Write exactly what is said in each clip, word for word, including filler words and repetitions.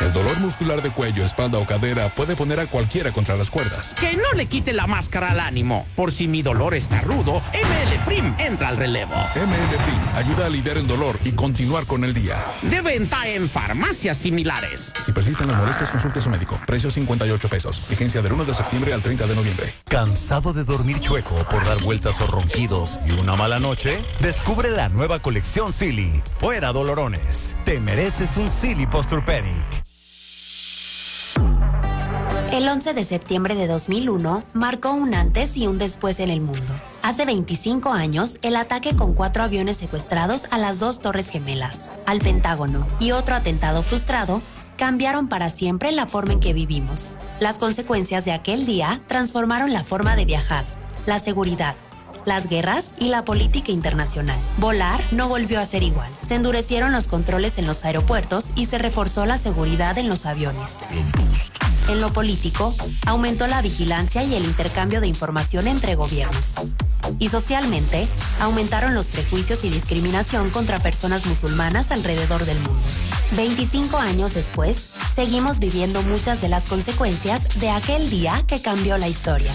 El dolor muscular de cuello, espalda o cadera puede poner a cualquiera contra las cuerdas. Que no le quite la máscara al ánimo. Por si mi dolor está rudo, M L Prim entra al relevo. M L Prim ayuda a aliviar el dolor y continuar con el día. De venta en farmacias similares. Si persisten las molestias, consulte a su médico. Precio cincuenta y ocho pesos. Vigencia del uno de septiembre al treinta de noviembre. ¿Cansado de dormir chueco por dar vueltas o ronquidos y una mala noche? Descubre la nueva colección Silly. Fuera dolorones. Te mereces un Silly Posturepedic. El once de septiembre de dos mil uno marcó un antes y un después en el mundo. Hace veinticinco años, el ataque con cuatro aviones secuestrados a las dos Torres Gemelas, al Pentágono y otro atentado frustrado cambiaron para siempre la forma en que vivimos. Las consecuencias de aquel día transformaron la forma de viajar, la seguridad, las guerras y la política internacional. Volar no volvió a ser igual. Se endurecieron los controles en los aeropuertos y se reforzó la seguridad en los aviones. En lo político, aumentó la vigilancia y el intercambio de información entre gobiernos. Y socialmente, aumentaron los prejuicios y discriminación contra personas musulmanas alrededor del mundo. veinticinco años después, seguimos viviendo muchas de las consecuencias de aquel día que cambió la historia.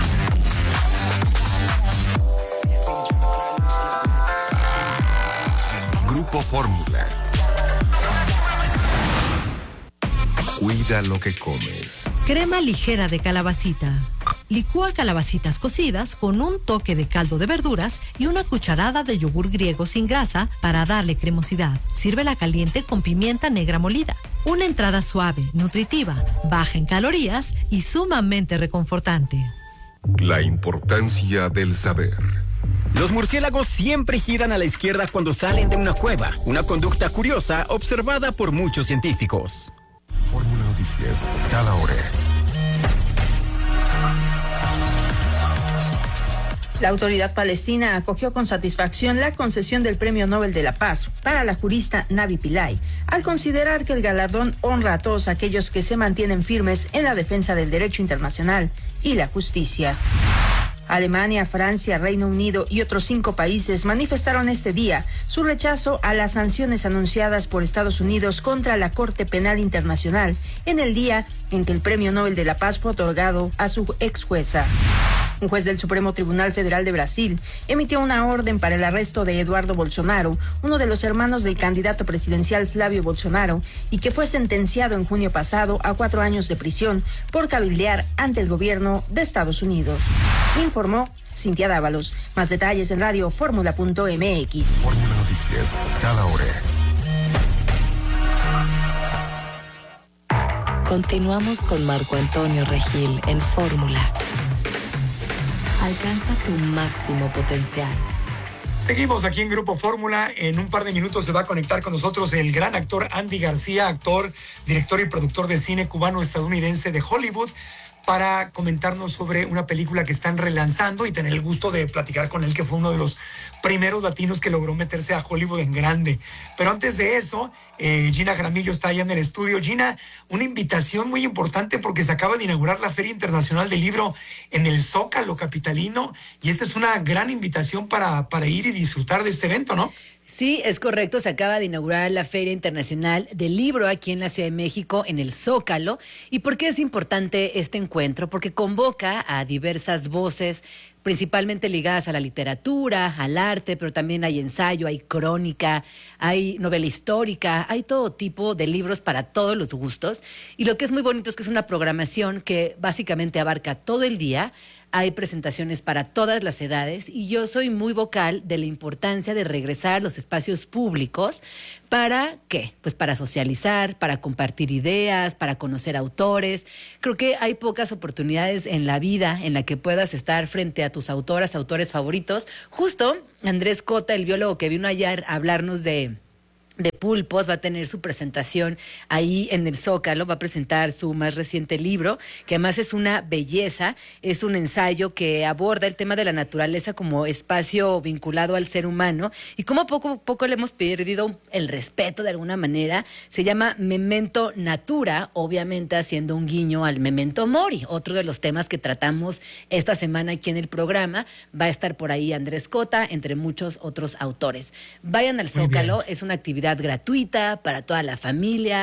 Grupo Fórmula. Cuida lo que comes. Crema ligera de calabacita. Licúa calabacitas cocidas con un toque de caldo de verduras y una cucharada de yogur griego sin grasa para darle cremosidad. Sírvela caliente con pimienta negra molida. Una entrada suave, nutritiva, baja en calorías y sumamente reconfortante. La importancia del saber. Los murciélagos siempre giran a la izquierda cuando salen de una cueva, una conducta curiosa observada por muchos científicos. Fórmula Noticias, cada hora. La autoridad palestina acogió con satisfacción la concesión del Premio Nobel de la Paz para la jurista Navi Pillay, al considerar que el galardón honra a todos aquellos que se mantienen firmes en la defensa del derecho internacional y la justicia. Alemania, Francia, Reino Unido y otros cinco países manifestaron este día su rechazo a las sanciones anunciadas por Estados Unidos contra la Corte Penal Internacional en el día en que el Premio Nobel de la Paz fue otorgado a su ex jueza. Un juez del Supremo Tribunal Federal de Brasil emitió una orden para el arresto de Eduardo Bolsonaro, uno de los hermanos del candidato presidencial Flavio Bolsonaro, y que fue sentenciado en junio pasado a cuatro años de prisión por cabildear ante el gobierno de Estados Unidos. Informó Cintia Dávalos. Más detalles en radio fórmula punto m x. Fórmula Noticias, cada hora. Continuamos con Marco Antonio Regil en Fórmula. Alcanza tu máximo potencial. Seguimos aquí en Grupo Fórmula. En un par de minutos se va a conectar con nosotros el gran actor Andy García, actor, director y productor de cine cubano-estadounidense de Hollywood, para comentarnos sobre una película que están relanzando y tener el gusto de platicar con él, que fue uno de los primeros latinos que logró meterse a Hollywood en grande. Pero antes de eso, eh, Gina Jaramillo está allá en el estudio. Gina, una invitación muy importante porque se acaba de inaugurar la Feria Internacional del Libro en el Zócalo capitalino, y esta es una gran invitación para, para ir y disfrutar de este evento, ¿no? Sí, es correcto. Se acaba de inaugurar la Feria Internacional del Libro aquí en la Ciudad de México, en el Zócalo. ¿Y por qué es importante este encuentro? Porque convoca a diversas voces, principalmente ligadas a la literatura, al arte, pero también hay ensayo, hay crónica, hay novela histórica, hay todo tipo de libros para todos los gustos. Y lo que es muy bonito es que es una programación que básicamente abarca todo el día. Hay presentaciones para todas las edades y yo soy muy vocal de la importancia de regresar a los espacios públicos. ¿Para qué? Pues para socializar, para compartir ideas, para conocer autores. Creo que hay pocas oportunidades en la vida en la que puedas estar frente a tus autoras, autores favoritos. Justo Andrés Cota, el biólogo que vino ayer a hablarnos de... de pulpos, va a tener su presentación ahí en el Zócalo, va a presentar su más reciente libro, que además es una belleza, es un ensayo que aborda el tema de la naturaleza como espacio vinculado al ser humano y cómo poco a poco le hemos perdido el respeto de alguna manera. Se llama Memento Natura, obviamente haciendo un guiño al Memento Mori, otro de los temas que tratamos esta semana aquí en el programa. Va a estar por ahí Andrés Cota, entre muchos otros autores. Vayan al Zócalo, es una actividad gratuita para toda la familia.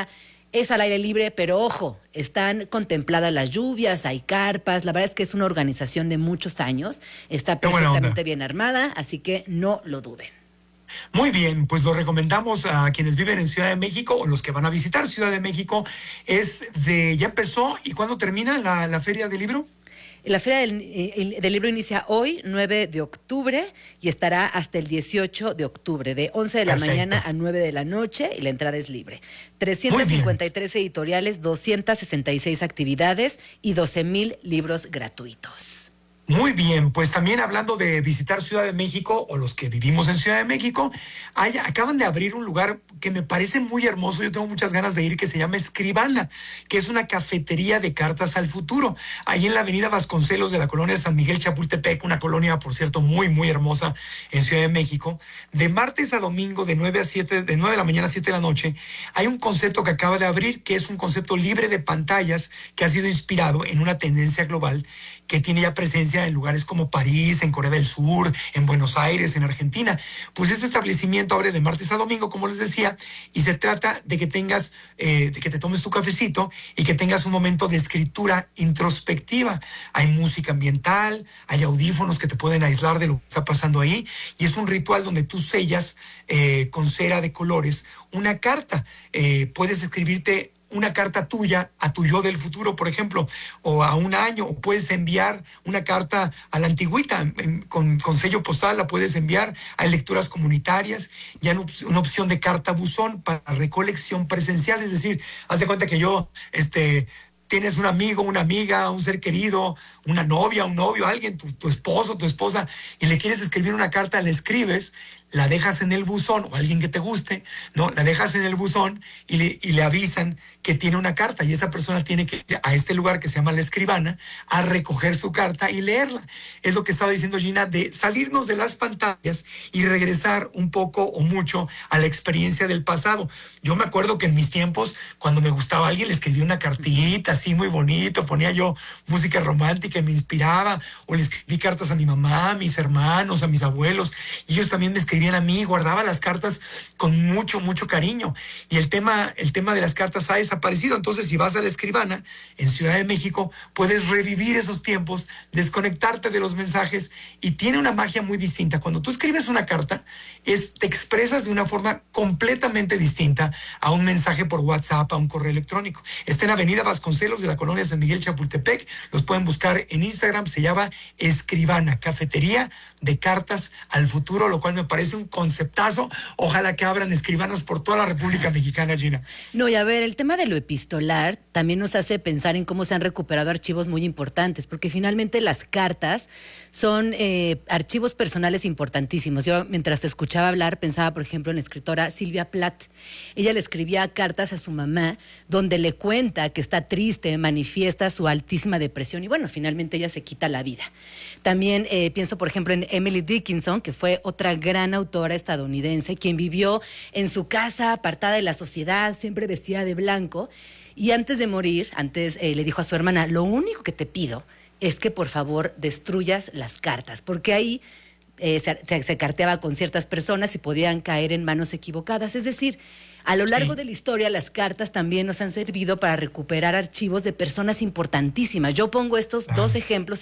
Es al aire libre, pero ojo, están contempladas las lluvias, hay carpas, la verdad es que es una organización de muchos años, está perfectamente bien armada, así que no lo duden. Muy bien, pues lo recomendamos a quienes viven en Ciudad de México o los que van a visitar Ciudad de México. Es de, ya empezó, ¿y cuándo termina la, la Feria del Libro? La Feria del, del Libro inicia hoy, nueve de octubre, y estará hasta el dieciocho de octubre, de once de la Perfecto. mañana a nueve de la noche, y la entrada es libre. trescientas cincuenta y tres editoriales, doscientas sesenta y seis actividades y doce mil libros gratuitos. Muy bien, pues también hablando de visitar Ciudad de México, o los que vivimos en Ciudad de México, hay, acaban de abrir un lugar que me parece muy hermoso, yo tengo muchas ganas de ir, que se llama Escribana, que es una cafetería de cartas al futuro, ahí en la avenida Vasconcelos de la colonia San Miguel Chapultepec, una colonia, por cierto, muy, muy hermosa en Ciudad de México. De martes a domingo, de nueve a siete, de nueve de la mañana a siete de la noche, hay un concepto que acaba de abrir, que es un concepto libre de pantallas, que ha sido inspirado en una tendencia global que tiene ya presencia en lugares como París, en Corea del Sur, en Buenos Aires, en Argentina. Pues este establecimiento abre de martes a domingo, como les decía, y se trata de que tengas, eh, de que te tomes tu cafecito y que tengas un momento de escritura introspectiva. Hay música ambiental, hay audífonos que te pueden aislar de lo que está pasando ahí, y es un ritual donde tú sellas eh, con cera de colores una carta. Eh, puedes escribirte una carta tuya a tu yo del futuro, por ejemplo, o a un año, o puedes enviar una carta a la antigüita, en, con, con sello postal la puedes enviar. Hay lecturas comunitarias, ya no, una opción de carta buzón para recolección presencial, es decir, haz de cuenta que yo, este... tienes un amigo, una amiga, un ser querido, una novia, un novio, alguien, tu, tu esposo, tu esposa, y le quieres escribir una carta, le escribes, la dejas en el buzón, o alguien que te guste, ¿no? La dejas en el buzón y le, y le avisan que tiene una carta, y esa persona tiene que ir a este lugar que se llama La Escribana a recoger su carta y leerla. Es lo que estaba diciendo Gina, de salirnos de las pantallas y regresar un poco o mucho a la experiencia del pasado. Yo me acuerdo que en mis tiempos, cuando me gustaba a alguien, le escribía una cartita así muy bonito, ponía yo música romántica y me inspiraba, o le escribí cartas a mi mamá, a mis hermanos, a mis abuelos, y ellos también me escribían a mí, guardaba las cartas con mucho, mucho cariño, y el tema, el tema de las cartas ha desaparecido. Entonces, si vas a La Escribana en Ciudad de México, puedes revivir esos tiempos, desconectarte de los mensajes, y tiene una magia muy distinta. Cuando tú escribes una carta, es, te expresas de una forma completamente distinta a un mensaje por WhatsApp, a un correo electrónico. Está en Avenida Vasconcelos de la colonia San Miguel Chapultepec, los pueden buscar en Instagram, se llama Escribana, cafetería de cartas al futuro, lo cual me parece un conceptazo. Ojalá que abran escribanas por toda la República Mexicana, Gina. No, y a ver, el tema de lo epistolar también nos hace pensar en cómo se han recuperado archivos muy importantes, porque finalmente las cartas son eh, archivos personales importantísimos. Yo, mientras te escuchaba hablar, pensaba, por ejemplo, en la escritora Silvia Plath. Ella le escribía cartas a su mamá donde le cuenta que está triste, manifiesta su altísima depresión, y bueno, finalmente ella se quita la vida. También eh, pienso, por ejemplo, en Emily Dickinson, que fue otra gran autora estadounidense, quien vivió en su casa apartada de la sociedad, siempre vestida de blanco, y antes de morir, antes eh, le dijo a su hermana: lo único que te pido es que por favor destruyas las cartas, porque ahí eh, se, se, se carteaba con ciertas personas y podían caer en manos equivocadas. Es decir, a lo largo sí. de la historia, las cartas también nos han servido para recuperar archivos de personas importantísimas. Yo pongo estos ah. dos ejemplos